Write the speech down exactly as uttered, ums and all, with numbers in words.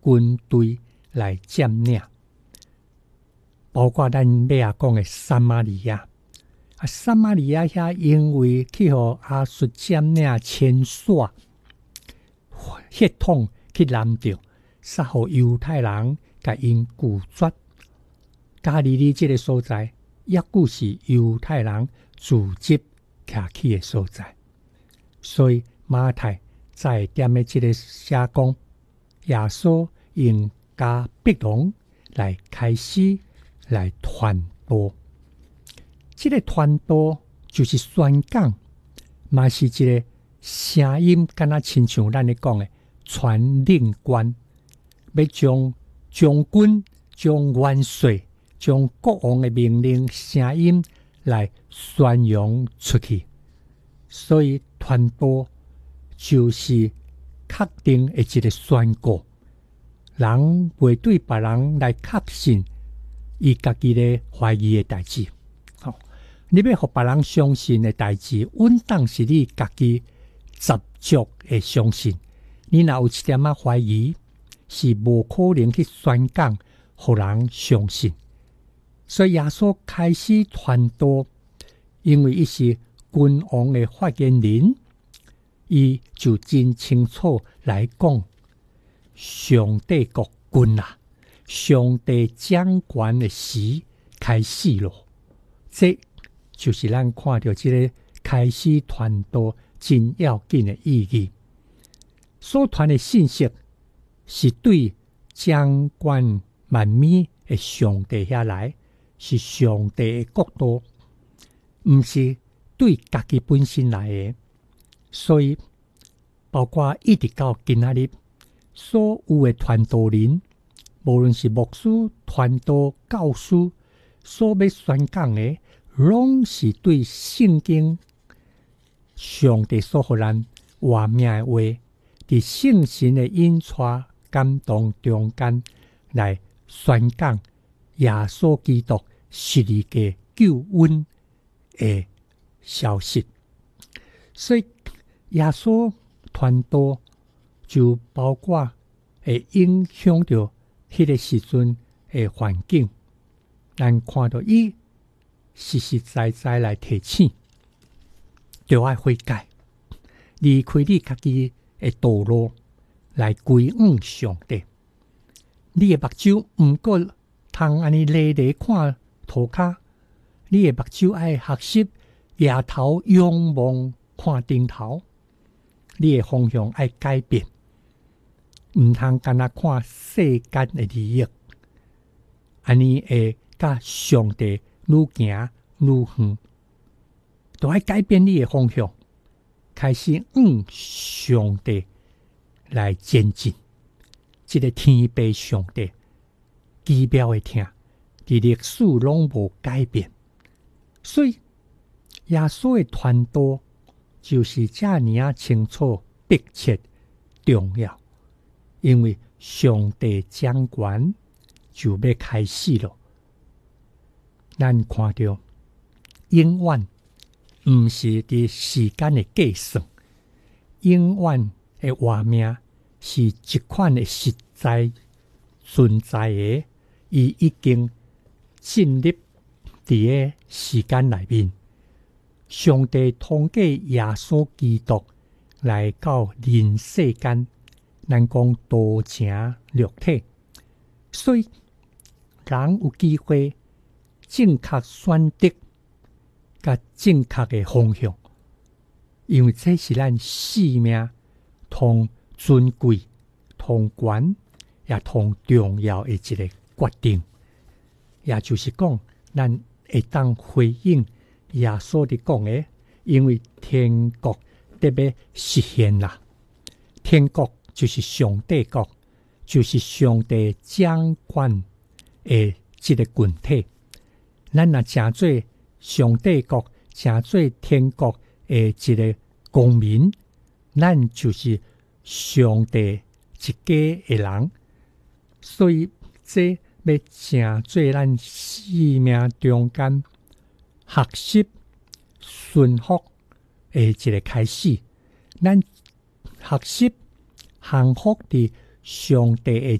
军队来占领，包括咱尾下讲的撒玛利亚。啊，撒玛利亚遐因为去互亚述占领牵线血统去拦着，杀互犹太人，甲因拒绝。加利利这个所在，也久是犹太人聚集徛起的所在，所以马太在点的这个写讲，耶稣用加逼龙来开始来传播。这个传播就是宣讲，嘛是一个声音，敢若亲像咱咧讲的传令官，要将将军、将元帅、将国王的命令声音来宣扬出去。所以传播就是确定的一个宣告，人袂对别人来确信伊家己咧怀疑的代志。好，你要互别人相信的代志，稳当是你家己十足的相信。你若有一点仔怀疑，是无可能去宣讲，互人相信。所以耶稣开始传道，因为伊是君王的发言人，伊就真清楚来讲，上帝国君啊，上帝掌权的时开始咯。这就是咱看到这个开始传道真要紧的意义。所传的信息是对掌管万物的上帝遐来，是上帝的国度，不是对家己本身来的。所以包括一直到今仔日，所有的传道人，无论是牧师、传道、教师，所要宣讲的，拢是对圣经上帝所予咱活命的话，伫圣神的引带感动中间来宣讲耶稣基督是一个救恩的消息。所以耶稣传道就包括会影响到迄个时阵的环境，咱看到伊实实在在来提醒，就要悔改，离开你家己的道路，来归向上帝。你的目睭毋过通安尼勒勒看涂骹，你的目睭爱学习抬头仰望看顶头，你的方向爱改变，毋通干那看世间的利益，安尼会甲上帝愈行愈远，都爱改变你的方向，开始向上帝来前进。这个天父上帝奇妙的听，伫历史拢无改变，所以耶稣的传道就是这尔啊清楚、迫切、重要，因为上帝掌权就要开始了。咱看到永远毋是伫时间的计算，永远的活命是一款的实在存在的，伊已经进入伫个时间内面。上帝通过耶稣基督来到人世间，咱讲道成肉体，所以人有机会正确选择甲正确的方向，因为这是咱生命同尊贵、同权也同重要的一个决定。也就是讲，咱会当回应耶稣的讲的，因为天国得要实现啦。天国就是上帝国，就是上帝掌权的这个群体。咱若成做上帝国、成做天国的一个公民，咱就是上帝一家的人。所以这要成做咱生命中间学习顺服的一个开始。咱学习幸福伫上帝的